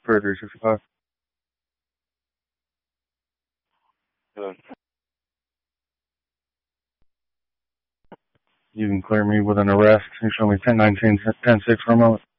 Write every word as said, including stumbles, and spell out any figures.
for three sixty-five. Good. You can clear me with an arrest. You show me ten nineteen, ten six for a moment.